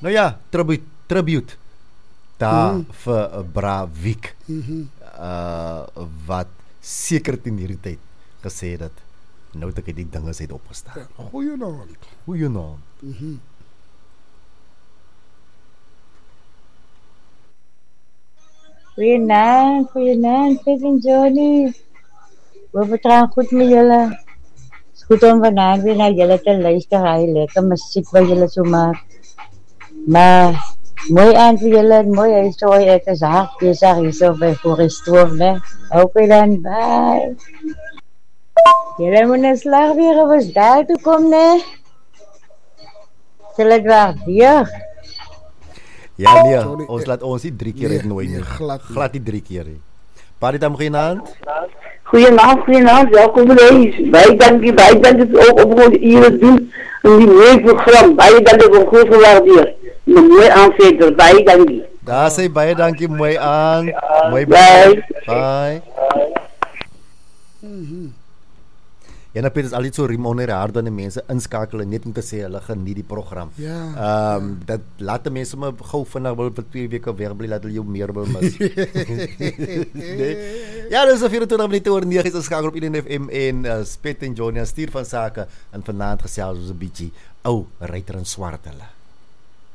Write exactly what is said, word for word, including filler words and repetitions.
Nou ja, tribute, tribute daar Mhm. vir Bravik. Mhm. Uh, wat seker teen hierdie tyd gesê dat nou het ek die dinge uit opgestaan. Goeie naam. Goeie naam. Mhm. Goeienaand, goeienaand, Fred en Johnny. We vertrouwen goed met jullie. Het is goed om vanavond weer naar jullie te luisteren. Hij lekker muziek wat jullie zo maken. Maar mooi aan voor jullie, mooi huis zo. Het is hard bezig hier zo bij voor de stoof, né? Oké dan, bye. Jullie moeten een slag weer op ons daar toe komen, né? Zal het waardeer? Ja nee, Sorry, ons eh, laat ons nie drie keer nee, uitnooi nie. nee, glad nie. Glad nie drie keer nie. Paritam, goeienaand. Goedenavond, goedenavond, welkom bij deze. Wij danken, wij danken ook op gewoon hier te doen. Een die mooi programma, wij danken ook goed gewaardeerd. Een mooi aanveter, wij danken. Daar sê baie dankie, mooi aan. Mooi Bye. Bye. Mhm. Ja, nou Peter, is al iets so riem onder die hart wanneer mense inskakel net om te sê hulle geniet die program. Ja. Ehm um, dat laat die mense maar gou vinnig wil vir twee weke wegbly, laat hulle jou meer wil mis. Nee. Ja, dis of vierentwintig minute oor nege is inskakel op I N F M en uh, Spet en Johnny stuur van sake en vanaand gesels ons 'n bietjie ou ryter in swart hulle.